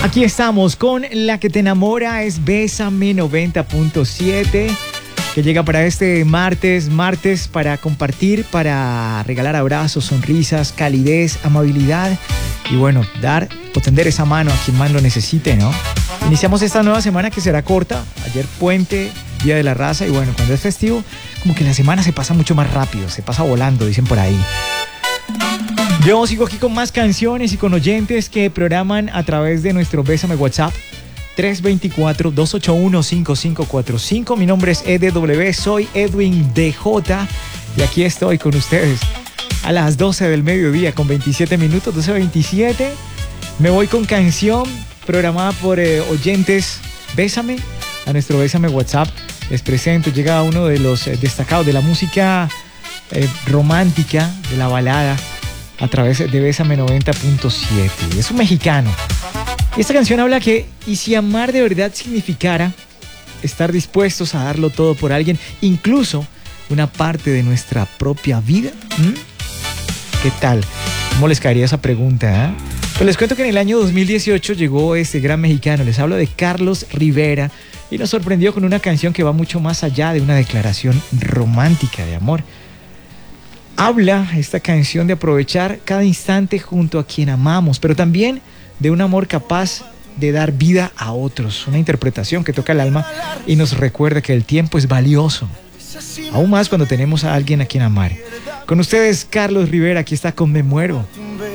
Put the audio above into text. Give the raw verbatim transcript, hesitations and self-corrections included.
Aquí estamos con la que te enamora, es Bésame noventa punto siete, que llega para este martes, martes para compartir, para regalar abrazos, sonrisas, calidez, amabilidad y bueno, dar o tender esa mano a quien más lo necesite, ¿no? Iniciamos esta nueva semana que será corta, ayer puente, Día de la Raza y bueno, cuando es festivo, como que la semana se pasa mucho más rápido, se pasa volando, dicen por ahí. Yo sigo aquí con más canciones y con oyentes que programan a través de nuestro Bésame WhatsApp tres dos cuatro, dos ocho uno, cinco cinco cuatro cinco. Mi nombre es E D W, soy Edwin D J y aquí estoy con ustedes a las doce del mediodía con veintisiete minutos, doce veintisiete. Me voy con canción programada por eh, oyentes. Bésame, a nuestro Bésame WhatsApp. Les presento, llega uno de los eh, destacados de la música eh, romántica, de la balada, a través de Bésame noventa punto siete. Es un mexicano. Y esta canción habla que, ¿y si amar de verdad significara estar dispuestos a darlo todo por alguien, incluso una parte de nuestra propia vida? ¿Mm? ¿Qué tal? ¿Cómo les caería esa pregunta? ¿eh? Pues les cuento que en el año dos mil dieciocho llegó este gran mexicano. Les hablo de Carlos Rivera y nos sorprendió con una canción que va mucho más allá de una declaración romántica de amor. Habla esta canción de aprovechar cada instante junto a quien amamos, pero también de un amor capaz de dar vida a otros. Una interpretación que toca el alma y nos recuerda que el tiempo es valioso, aún más cuando tenemos a alguien a quien amar. Con ustedes, Carlos Rivera, aquí está con Me Muero.